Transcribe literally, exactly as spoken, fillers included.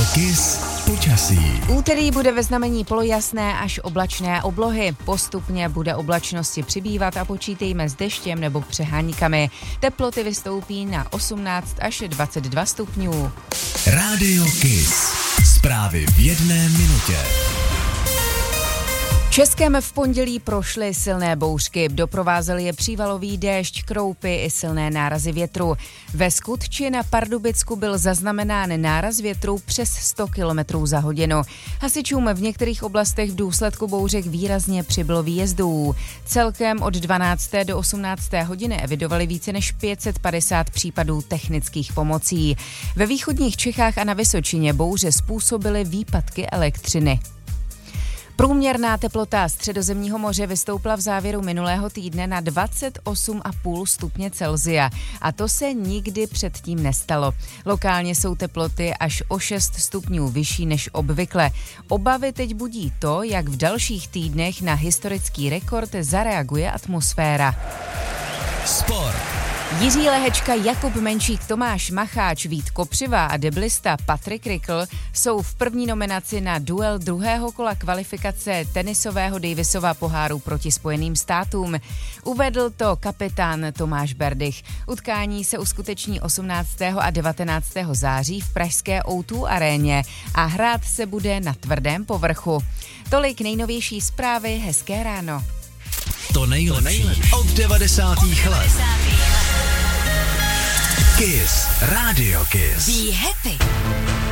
Kiss počasí. Úterý bude ve znamení polojasné až oblačné oblohy. Postupně bude oblačnosti přibývat a počítejme s deštěm nebo přeháníkami. Teploty vystoupí na osmnáct až dvacet dva stupňů. Rádio Kiss. Zprávy v jedné minutě. Českem v pondělí prošly silné bouřky, doprovázely je přívalový déšť, kroupy i silné nárazy větru. Ve Skutči na Pardubicku byl zaznamenán náraz větru přes sto kilometrů za hodinu. Hasičům v některých oblastech v důsledku bouřek výrazně přibylo výjezdů. Celkem od dvanácté do osmnácté hodiny evidovali více než pět set padesát případů technických pomocí. Ve východních Čechách a na Vysočině bouře způsobily výpadky elektřiny. Průměrná teplota Středozemního moře vystoupla v závěru minulého týdne na dvacet osm celá pět stupně Celsia a to se nikdy předtím nestalo. Lokálně jsou teploty až o šest stupňů vyšší než obvykle. Obavy teď budí to, jak v dalších týdnech na historický rekord zareaguje atmosféra. Sport. Jiří Lehečka, Jakub Menšík, Tomáš Macháč, Vít Kopřiva a deblista Patrik Rikl jsou v první nominaci na duel druhého kola kvalifikace tenisového Davisova poháru proti Spojeným státům. Uvedl to kapitán Tomáš Berdych. Utkání se uskuteční osmnáctého a devatenáctého září v pražské ó dva aréně a hrát se bude na tvrdém povrchu. Tolik nejnovější zprávy, hezké ráno. To nejlepší od devadesátých let. Kiss, Radio Kiss. Be happy.